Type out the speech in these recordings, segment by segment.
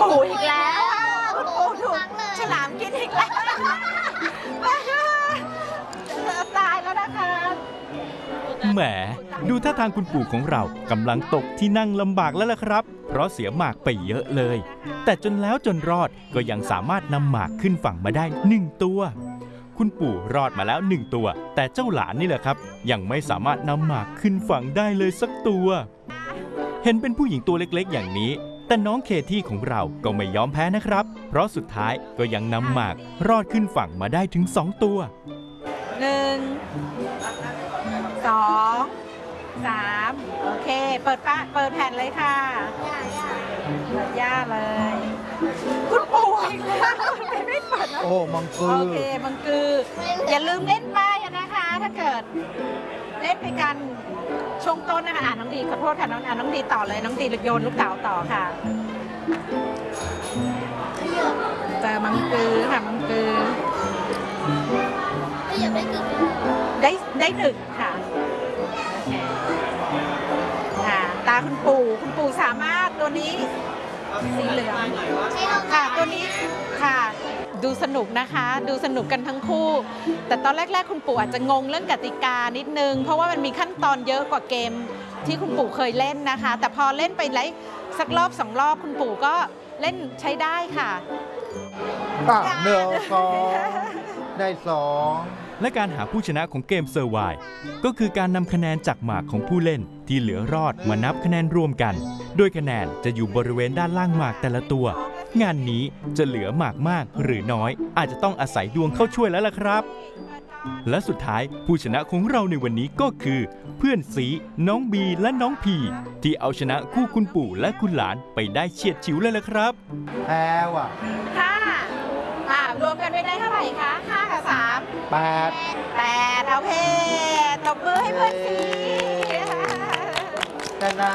ปู่อีกแล้วคุณปู่ถูกฉลามกินอีกแล้วตายแล้วนะคะแหมดูท่าทางคุณปู่ของเรากำลังตกที่นั่งลำบากแล้วล่ะครับเพราะเสียหมากไปเยอะเลยแต่จนแล้วจนรอดก็ยังสามารถนำหมากขึ้นฝั่งมาได้1ตัวคุณปู่รอดมาแล้ว1ตัวแต่เจ้าหลานนี่แหละครับยังไม่สามารถนำหมากขึ้นฝั่งได้เลยสักตัวเห็นเป็นผู้หญิงตัวเล็กๆอย่างนี้แต่น้องเคที่ของเราก็ไม่ยอมแพ้นะครับเพราะสุดท้ายก็ยังนำหมากรอดขึ้นฝั่งมาได้ถึง2ตัว 1 2 3โอเคเปิดแผ่นเลยค่ะเปิดย่าเลยคุณปู่อีกแล้วไม่เปิดนะโอ้มังกือโอเคมังกืออย่าลืมเล่นป้ายนะคะถ้าเกิดเล่นไปกันช่วงต้นนะคะน้องดีขอโทษค่ะน้องดีต่อเลยน้องดีโยนลูกเต๋าต่อค่ะเจอมังกือค่ะมังกือได้1ค่ะตาคุณปู่สามารถตัวนี้สีเหลืองค่ะตัวนี้ค่ะดูสนุกนะคะดูสนุกกันทั้งคู่แต่ตอนแรกๆคุณปู่อาจจะงงเรื่องกติกานิดนึงเพราะว่ามันมีขั้นตอนเยอะกว่าเกมที่คุณปู่เคยเล่นนะคะแต่พอเล่นไปสักรอบ2 รอบคุณปู่ก็เล่นใช้ได้ค่ะ 1 2ได้2 และการหาผู้ชนะของเกมเซอร์ไวน์ก็คือการนำคะแนนจากหมากของผู้เล่นที่เหลือรอดมานับคะแนนรวมกันโดยคะแนนจะอยู่บริเวณด้านล่างหมากแต่ละตัวงานนี้จะเหลือหมากมากหรือน้อยอาจจะต้องอาศัยดวงเข้าช่วยแล้วล่ะครับและสุดท้ายผู้ชนะของเราในวันนี้ก็คือเพื่อนสีน้องบีและน้องพีที่เอาชนะคู่คุณปู่และคุณหลานไปได้เฉียดฉิวเลยล่ะครับแพ้ว่ะรวมกันไปได้เท่าไหร่คะ5 กับ 3 8เอาเพตบมือให้เพื่อนสีชนะ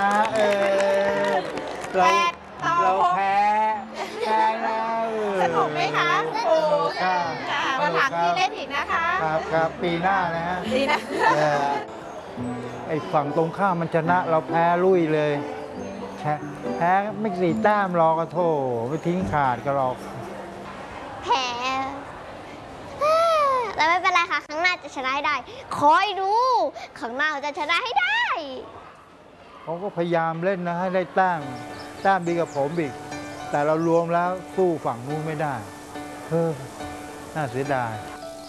เราแพ้แล้วสนุกไหมคะปู่ค่ะวันหลังที่เล่นอีกนะคะครับปีหน้านะฮะดีนะไอ้ฝั่งตรงข้ามมันชนะเราแพ้ลุยเลยแพ้ไม่4 แต้มรอกระโถไม่ทิ้งขาดก็หรอกแพ้แล้วไม่เป็นไรค่ะครั้งหน้าจะชนะให้ได้คอยดูครั้งหน้าจะชนะให้ได้เขาก็พยายามเล่นนะให้ได้แต้มดีกับผมอีกแต่เรารวมแล้วสู้ฝั่งนู้นไม่ได้น่าเสียดาย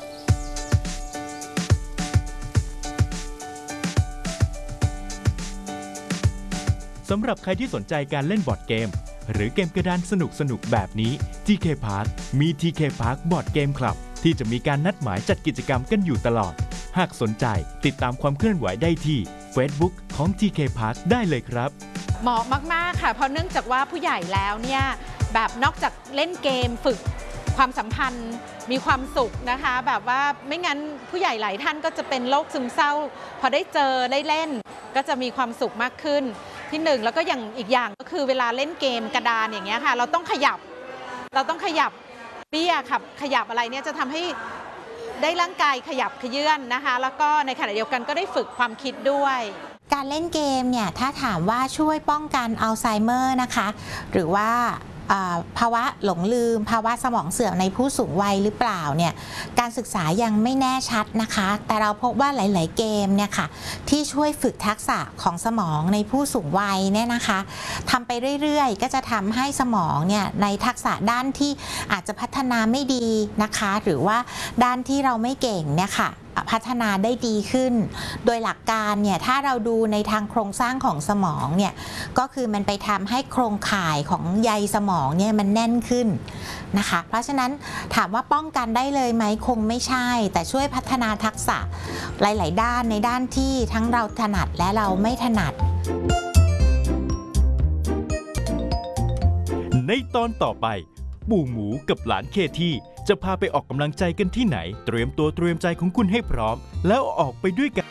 สำหรับใครที่สนใจการเล่นบอร์ดเกมหรือเกมกระดานสนุกๆแบบนี้ TK Park มี TK Park Board Game Club ที่จะมีการนัดหมายจัดกิจกรรมกันอยู่ตลอดหากสนใจติดตามความเคลื่อนไหวได้ที่ Facebook ของ TK Park ได้เลยครับเหมาะมากๆค่ะเพราะเนื่องจากว่าผู้ใหญ่แล้วเนี่ยแบบนอกจากเล่นเกมฝึกความสัมพันธ์มีความสุขนะคะแบบว่าไม่งั้นผู้ใหญ่หลายท่านก็จะเป็นโรคซึมเศร้าพอได้เจอได้เล่นก็จะมีความสุขมากขึ้นที่1แล้วก็อย่างอีกอย่างก็คือเวลาเล่นเกมกระดานอย่างเงี้ยค่ะเราต้องขยับเบี้ยขยับอะไรเนี่ยจะทำให้ได้ร่างกายขยับเขยื้อนนะคะแล้วก็ในขณะเดียวกันก็ได้ฝึกความคิดด้วยการเล่นเกมเนี่ยถ้าถามว่าช่วยป้องกันอัลไซเมอร์นะคะหรือว่าภาวะหลงลืมภาวะสมองเสื่อมในผู้สูงวัยหรือเปล่าเนี่ยการศึกษายังไม่แน่ชัดนะคะแต่เราพบว่าหลายๆเกมเนี่ยค่ะที่ช่วยฝึกทักษะของสมองในผู้สูงวัยเนี่ยนะคะทำไปเรื่อยๆก็จะทำให้สมองเนี่ยในทักษะด้านที่อาจจะพัฒนาไม่ดีนะคะหรือว่าด้านที่เราไม่เก่งเนี่ยค่ะพัฒนาได้ดีขึ้นโดยหลักการเนี่ยถ้าเราดูในทางโครงสร้างของสมองเนี่ยก็คือมันไปทำให้โครงข่ายของใยสมองเนี่ยมันแน่นขึ้นนะคะเพราะฉะนั้นถามว่าป้องกันได้เลยไหมคงไม่ใช่แต่ช่วยพัฒนาทักษะหลายๆด้านในด้านที่ทั้งเราถนัดและเราไม่ถนัดในตอนต่อไปปู่หมูกับหลานเคที่จะพาไปออกกำลังใจกันที่ไหนเตรียมตัวเตรียมใจของคุณให้พร้อมแล้วออกไปด้วยกัน